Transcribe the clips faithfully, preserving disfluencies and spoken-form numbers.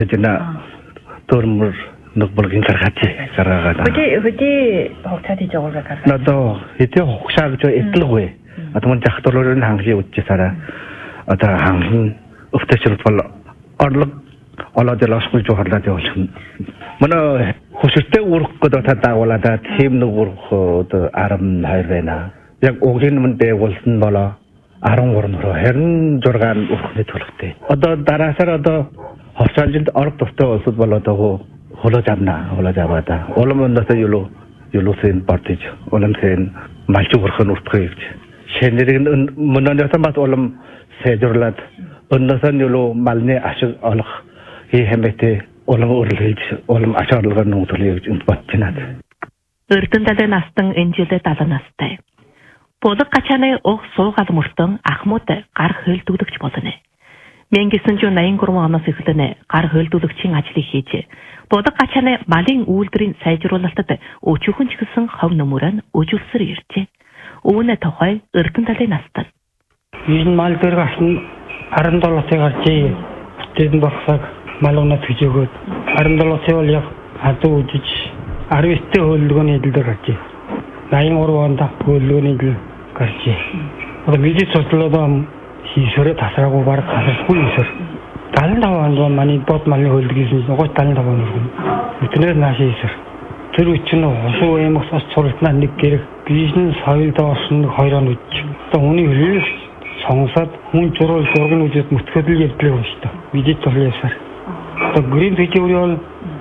Jena turmur nukbulgin sargachi sargaga. Hudi hudi hokchati jawga karga. Nado hiti hoksag jo etlugwe. Atman jahtolorun hangsi utchi sara. Ata hangsin uftashir pal orlog ola de lasku jo harla de olsun. Mana husiste uruk ko ta ta wala da thim nu uruk to aram hayrena. Яг ogin mende wolsun bala арван гурван хэрэн зургаан урхны төлөвтэй. Одоо дараасаар одоо хосоолжинд орд тустай улсууд бол одоо холож авна, холож аваада. Улам өндөөс юу юулсын партиж, уламсын малч урхан уртгий гэж. Шэнэрэг мөнөөс бас улам сэжурлаад өндөөс нь юу малны ашиг олох хий хэмэтэй улам өрлөж, улам ашиглага нуудлыг гэж бодчихнаа. Эрдэнэ талын настан энэ жилээ далаа настай. Бодог гачааны уг суугаал мөртөн ахмууд гар хөөлдүүлэгч болно. мянга девятьсот восемьдесят три оноос эхлэн гар хөөлдүүлэгчийн ажлыг хийж, бодог гачааны малын үйлдвэрийн сайжруулалтад өчүүхэн ч гэсэн хов нөмөрөө өжүүлсээр иржээ. Үүнээ тухай Эрдэнэ талын настан. Энэ мал дээр гашин арван долоосыг гарчээ. Тэдэн багсаг малуунаас гэж өгөөд арван долоосыг бол яг хадуу үжиж арван эстэй хөөлдгөөний эдэлдэр гарчээ. восемьдесят три онд хөөлдгөөний эдэл гарчээ. Одоо бидний судлаад хийсөрө тасраагүй баг хасахгүй хийсэр. седьмидесяти пять онд манай бод малны хөөлдгийсэн нугаж седьмидесяти пять онд өргөн. Өтнөр нааш хийсэр. Тэр үчин хосуу эмх ус цуралтнаа нэг гэрэг бизнес соёлдоо орсон хоёр он үж. Одоо хүний хөрөг сонгосоод хүн зурвал зургийн үжид мөтгөдөл явдлыг байна шүү дээ. Бидний турлын ясаар. Одоо грин төжөөр бол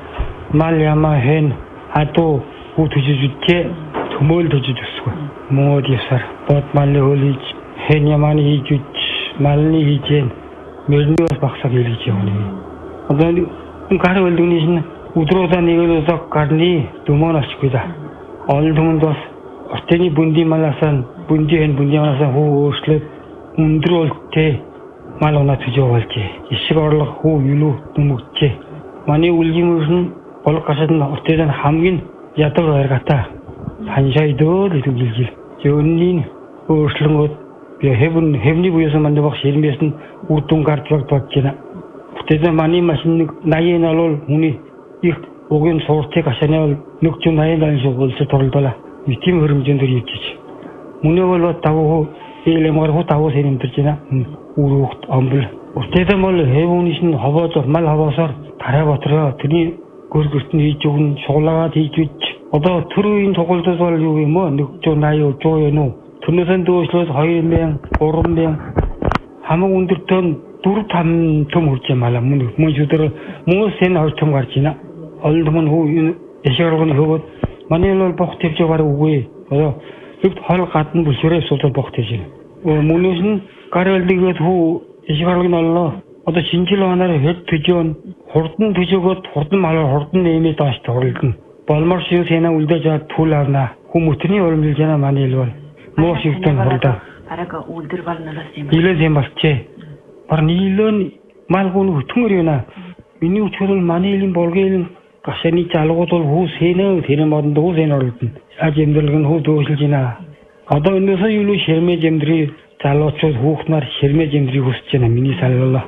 мал яма хэн хатуу хүү төжөж үтээ төмөөл төжөж өсгөө. Мод ясаар бод малны хөөлж хэн яманы хийж үж малны хийж мөрнөөс багсаг хэлж явна. Одоо энэ гар вэлдүний шин өдрөөдөө нэг л гарны дүмөн очгүй да. Олон түмэнд бас ортны бүндийн малаасан бүндийн бүндийн малаасан хүү өөрчлөд өндөр болтой мал унаа төжөө болжээ. Ишиг орлого хүү юу дүмгчээ. Манай үлгийн мөрсөн бол гашаад нь ортны хамгийн ядуу байргата ханшай дөөл хэлж жөөнийн өөрчлөнгөд би хэвэн хэвний буюусан манд баг ширмээс нь үр дүн гарч бодож байна. Тэд манай машин восемьдесят бол хүний их угийн сууртыг ашааны бол нэг ч восемьдесят шиг улс торлолоо. Витам хөрөмжөнд ирж. Мөнөө бол тавуу элемар хуу тавуу сэрэмтэрж байна. Үрүүхт амбал. Тэд бол хэвүүнийш нь ховоож мал ховоосоор тарай ботроо тэрний гөргөрт нь хийж өгн шуглаагаад хийж үж. Одоо төрийн тоглолтод бол юу юм бэ? нэг восемьдесят сая юм уу? Төрнөөсөн дөөшлөөс хоёр мянган, гурван мянган хамаг өндөртөө дөрв там том хүрч юм аа мөн мөн зүдэр мөн сэн хоёр том гарч байна. Олон том нь хүү эшэргэн хөвөд манай бол бох тавьж байгаа үгүй. Одоо зөвхт хол гадна бүшрээ суултал бох тавьж байна. Мөнөөс нь гарвалдыгэд хүү эшэргэн оллоо. Одоо шинжил оноор хэд төжөөн хурдан төжөөгөд хурдан малаар хурдан нэмээд тааш тоглолдно. Болмор шиг сэнэ үлдээж аваад түл авна. Хүмүүтний урамжилж яана манай ил бол муу шигтэн хурдаа. Арага үлдэр балналаас юм. Илээс юм болчээ. Бар нийлэн малгуун хөтгөр юуна. Миний өчгөр манай илийн болгоёл гашааны жалгууд бол хүү сэнэ тэр модонд хүү сэнэ орлоо. Аж эмдэлг нь хүү дөөшлж байна. Одоо өнөөсөө юу ширмэж эмдрий залуучууд хүүхнаар ширмэж эмдрийг хүсэж байна. Миний саллаа.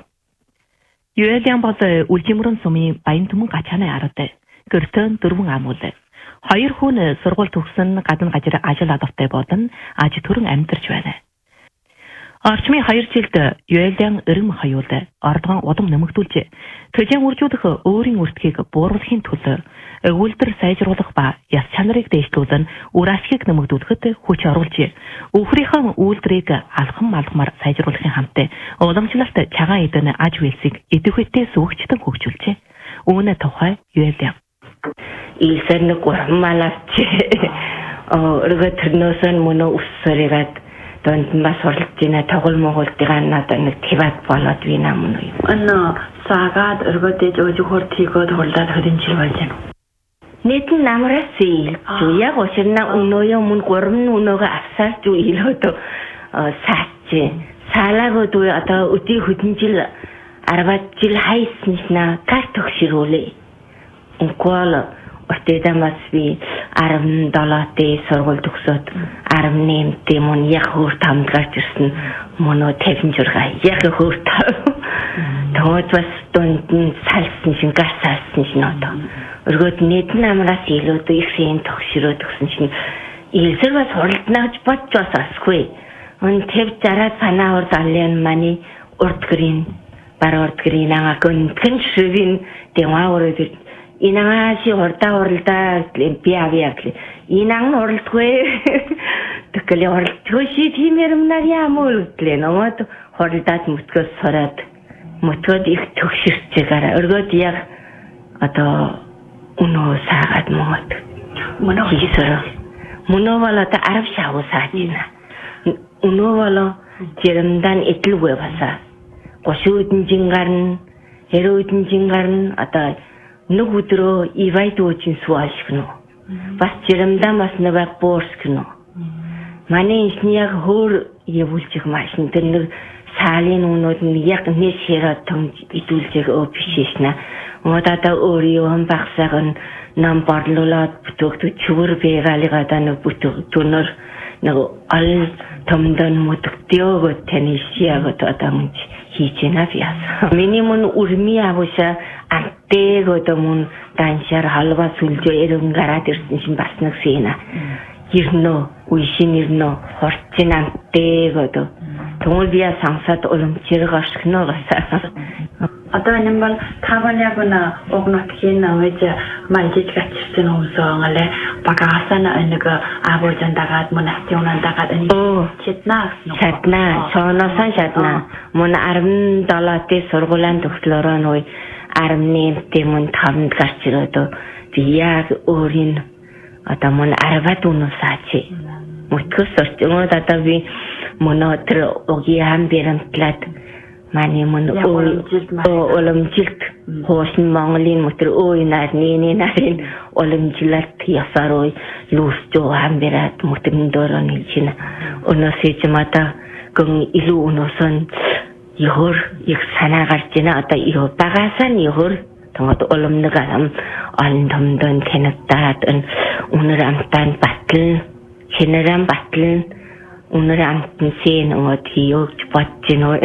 Юэлиан бол үлжимрэн сумын баян түмэн гачааны ард гэртэн дөрвөн амуул. Хоёр хүн сургууль төгсөн гадна гажир ажил албатай болон аж төрөн амьдарч байна. Орчмын хоёр жилд Юэлиан өрөм хаюул ордгон удам нэмэгдүүлж төжийн үржүүлэх өөрийн үртгийг бууруулахын төлөө өгүүлбэр сайжруулах ба яс чанарыг дэвшлүүлэн үр ашгийг нэмэгдүүлэхэд хүч оруулж өвхрийнхээ үйлдвэрийг алхам малхмаар сайжруулахын хамт уламжлалт цагаан эдэн аж үйлсийг идэвхтэй сүйгчтэн хөгжүүлжээ. Үүнээ тухай Юэлиан Илсэн нэг гурмалаач өргө төрнөөсөн мөнө уссараад донд бас орлож байна тоглол моголтыгаа надад нэг тват болоод вина мөн юм. Анна сагаад өргөдөө жоо хуртигод хурлаад хөдөнчил болж байна. Нийтэн намраас ил яг уширна өнөөё мөн гурван өнөөгөө авсаар зү илөөдөө саач саалагод одоо өдий хөдөнчил арваад жил хайснаа кар төгшрүүлээ. Унквал Ортэдамас би арван долоотой сургууль төгсөөд арван нэмтэй мөн яг хөөр тамд гарч ирсэн мөнөө тавин жургаа яг хөөр тоод бас дунд нь салсан шин гар салсан шин одоо өргөд нийт намраас илүү их сэн тогшроод өгсөн шин илсэр бас хуралдана гэж бодж бас асгүй он тэв зараад санаа урд ален мани урд грин бар урд грин ага гүн тэншвин дэва урд инааси урдаа уралдаа биавиаг инаан уралдгүй тэгэхээр уралдгүй ши тиймэрмнар яамул гэлээ нөгөө хуралдаад мөтгөөс сороод мөтгөөд их төгшөрчээгээр өргөд яг одоо өнөө саагаад мод мөнөө хийсэрэ мөнөө болоод арав шавуу саажина өнөө болоо жиремдан итлгүй баса гошуудын жингарн хэрүүдэн жингарн одоо нэг өдрөө ивайдуучин суалшгно бас жиремдан бас нэг боорскно манай ихний яг хөр явуулчих машин тэр нэг саалын өнөөд нь яг нэг ширээ том идүүлжэг өпшишна модада өөрийн багсаг нь нам барлуулаад бүтөөд чүвэр бэгалигаа нэг бүтөө түнөр нэг ал томдон мөдөгтөөгөө танишиагаа таамж хийчэна фиас минимум урми авуша антэгөө дэмун даншар халва сүлжөө эргэн гараад ирсэн шин бас нэг сина ирнэ уйшин ирнэ хорчин антэгөө тэгвэл би сансад уламжирг ашигнаа гасаа одоо энэ бол таван яг на огнотхийн авэж малжиж гачсан хүмүүсээ багасана нэг абожан дагаад монастырнаа дагаад энэ читнаас чатна соносан чатна мөн арван далаатэ сургуулиан төгслөрөө нүй армнэмтэй мөн тавнд гарч ирээд би яг өөрийн одоо мөн арвад унусаач мөтгөс орчмод одоо би монотр огиан бэрэмтлээд мани мөн уламжилт хоосон Монголын мотор ойнаар нэнэ нарийн уламжлалт ясарой лүүсжөө хамбират мотөрн дөрөн хэлжин өнөөсөж мата гэн илүү өнөөсөн ихөр их санаа гарч байна одоо юу багасаа ихөр томот уламнаг ам олон томдон тэнэтаад өнөр амтан батл хинэрэн батл өнөр амтан сэн өгөөд хийёж бодчихно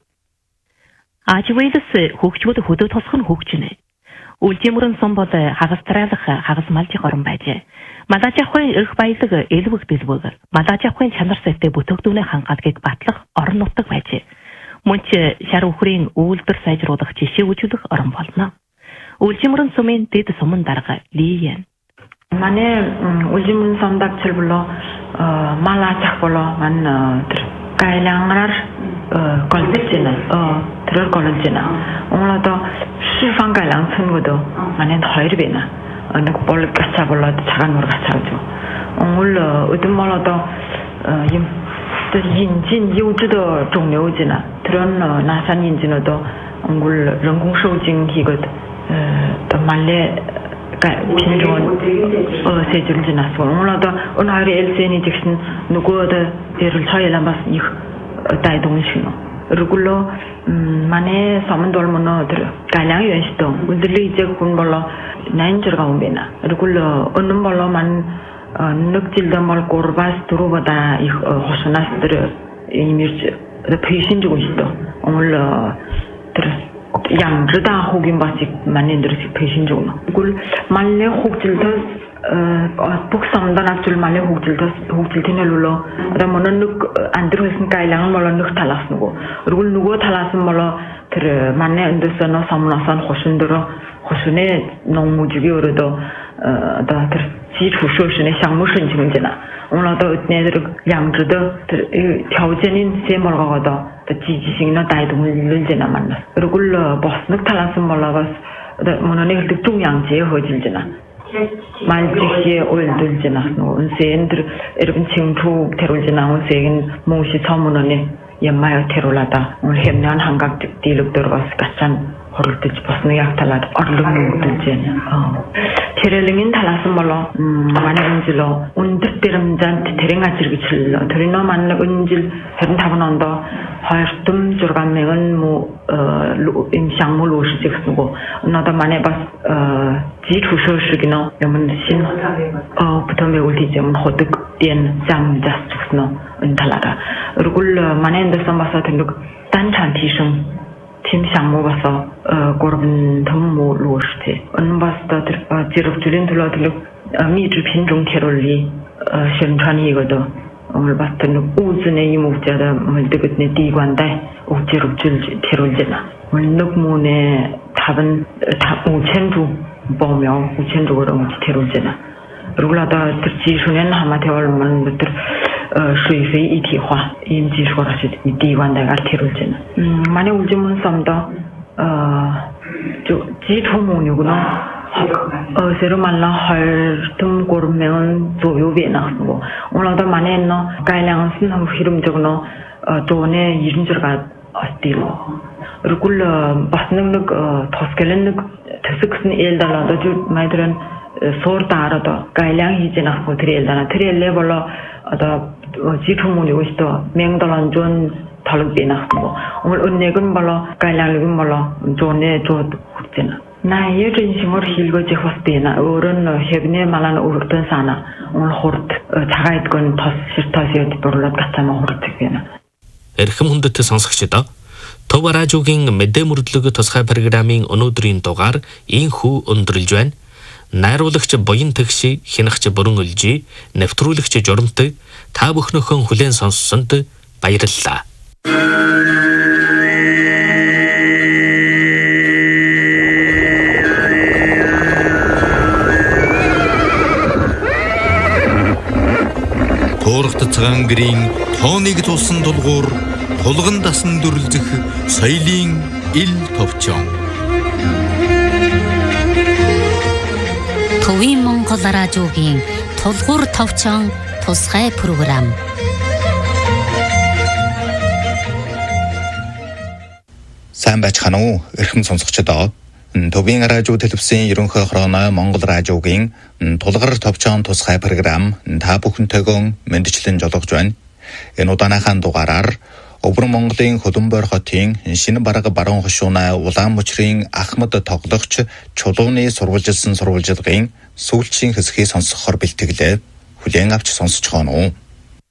Ажвэйлс хөгжмөд хөдөө тосох нь хөгжинэ. Үлжимрэн сон бол хагастралах хагас малжих орон байжээ. Малажахын эрх баялаг элвэг дэлбэг. Малажахын чанар сайтай бүтээгдэхүүний хангалтыг батлах орон нутаг байжээ. Мөн ч шар үхрийн үйлдвэр сайжруулах жишээ үзүүлэх орон болно. Үлжимрэн сумын дэд сумын дарга Лиен. Манай үлжимрэн сомдаг цэлбөлөө малажах болоо ман гайлангар колбицина 어 들을 걸은지나 오늘도 시방가랑 선거도 만엔 허이르베나 어느 볼 같아 볼라도 작은 걸 같아 가지고 오늘 어떤 말도 임 인진 요지도 종료지나 그런 나산 인진도 오늘人工受精 이거 또 말레 빈종 어 세줄 지나서 오늘도 오늘 엘센이 즉슨 누구도 예를 차이란 봤 이 다이동시노 그리고 만에 사문돌모노 가량 연시도 우들이 이제 군벌로 나인저가 오면나 그리고 어느 벌로만 늑질도 말 고르바스 들어보다 이 호스나스들 이미지 페이신주고 있어 오늘 양르다 혹인 바식 만년들이 페이신주고 그리고 말레 혹질도 북성단 앞줄 말레 혹질도 혹질테넬로 ada mana nuk andru hisin kailangan malah nuk talas nugo rugul nugo talasin malah ter mana indusana samnasan khosundoro khosune nongmujugi orodo ada ter si chushosune 샹무신 지금잖아 오늘도 내들 양주도条件인 세멀가가다 지지식나 다이동을는지나 만나 rugul bosnuk talasin malah bas mana nek 중앙제 허질잖아 말지시에 올들지나 온센들 여러분 친구 테롤지나 온센 무시 처문원에 연마여 테롤하다 오늘 햄난 한각 딜룩 들어가서 같산 허를 뜨지 벗는 약탈라 얼른 들지나 어 테렐링인 달라서 몰라 음 많이 은질로 온들때름잔 테랭아 즐기칠러 드리너 만나 은질 해른 타고 난다 하여튼 저감meg은 뭐어 임상물 옷이 쓰고 나도 만에 봤어 지투서식이나 여문 신 어, 부터에 올리지 뭐 호득 된 잠자스노 은달라다. 그리고 만에 인더서 봐서 된거 단찬提升 хим самму баса горбн 덤모 로스테 언바스다 지럽줄인 둘러들로 미주 빈종 테롤리 현찬이거든 오늘 봤던 우즈네 이목자다 멀드겠네 디관다 우지럽줄 테롤제나 물녹문에 답은 다 우천주 보며 우천주로 테롤제나 루라다 지수는 하마 대월만 부터 水非一体化，因技术的是地关的个铁路线。嗯，马上我就问什么的，呃，就基础木牛个呢，呃，새로 말라 활동 고르면 조요베나 뭐, 오늘도 만에 너 가량 신호 흐름적으로 어 돈에 이런 줄가 어디로, 그리고 봤는 그 토스켈은 특색은 일달라도 좀 말들은 소르다라도 가량 이제나 그 드릴다나 드릴 레벨로 어다 지통문이 오시도 맹달한 존 달럭비나 뭐 오늘 은내근 발로 가량은 발로 존에 조 흑제나 나의 진심을 hil고지 호스테나 어른 헤브네 말한 우르던 사나 오늘 호르트 자가있건 더 싫다시어 돌아갔 같아만 호르트게나 эрхэм хүндэт сонсогчдоо Төв радиогийн мэдээ мөрдлөг тусгай программын өнөөдрийн дугаар ийхүү өндөрлж байна. Найруулагч Буян Тэгши, хянагч Бүрэн Өлжи, нэвтрүүлэгч Журамтай та бүхнийхэн хүлээн сонссонд баярлалаа. Туурхт цагаан гэрийн тооныг тулсан дулгуур тулган дасан дүрлзэх соёлын ил товчон. Төвийн Монгол радиогийн тулгуур товчон тусгай програм. Сайн байцгаана уу? Эрхэм сонсогчдоо. Төвийн радио телевизийн ерөнхий хорооны Монгол радиогийн тулгуур товчон тусгай програм та бүхэнтэйгэн мэдчлэн жолгож байна. Энэ удааныхаа дугаараар Өвөр Монголын Хөлбөмбөр хотын шинэ бараг баруун хошууны Улаанбаатарын Ахмад тоглогч чулууны сурвалжилсан сурвалжилгын сүүлчийн хэсгийг сонсохоор бэлтгэлээ. Хүлээн авч сонсож байгаа нь